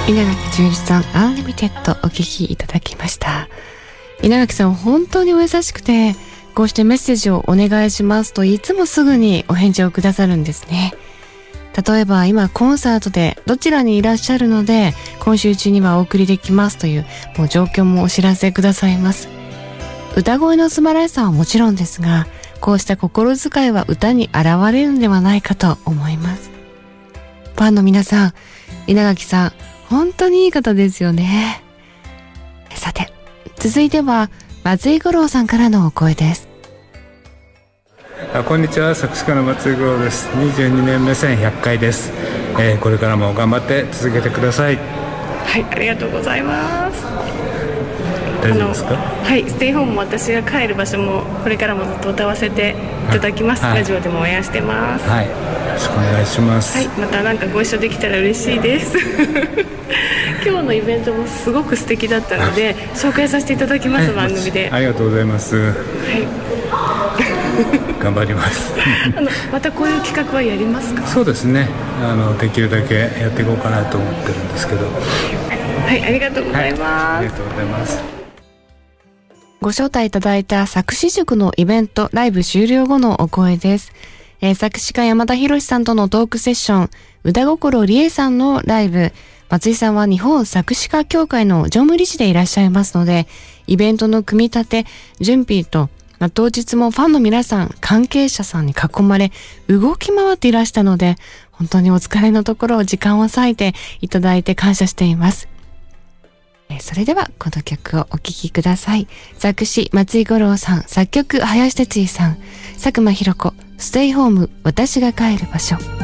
稲垣淳一さんアンリミテッドお聞きいただきました。稲垣さん本当にお優しくて、こうしてメッセージをお願いしますといつもすぐにお返事をくださるんですね。例えば今コンサートでどちらにいらっしゃるので今週中にはお送りできますというもう状況もお知らせくださいます。歌声の素晴らしさはもちろんですが、こうした心遣いは歌に現れるんではないかと思います。ファンの皆さん、稲垣さん本当にいい方ですよね。さて、続いては松井五郎さんからのお声です。 こんにちは、作詞家の松井五郎です。22年目線100回です。これからも頑張って続けてください。 はい、ありがとうございます。 大丈夫ですか？ はい、ステイホームも私が帰る場所もこれからもずっと歌わせていただきます。ラジオでも応援してます。 はい、よろしくお願いします。 はい、またなんかご一緒できたら嬉しいです今日のイベントもすごく素敵だったので紹介させていただきます、番組で。 ありがとうございます。はい頑張りますまたこういう企画はやりますか？ そうですね、できるだけやっていこうかなと思ってるんですけど。 はい、ありがとうございます、 ありがとうございます。 ご招待いただいた作詞塾のイベントライブ終了後のお声です。作詞家山田博さんとのトークセッション、歌心理恵さんのライブ、松井さんは日本作詞家協会の常務理事でいらっしゃいますので、イベントの組み立て、準備と、当日もファンの皆さん、関係者さんに囲まれ、動き回っていらしたので、本当にお疲れのところを時間を割いていただいて感謝しています。それではこの曲をお聴きください。作詞松井五郎さん、作曲林哲司さん、佐久間ひろ子、ステイホーム私が帰る場所。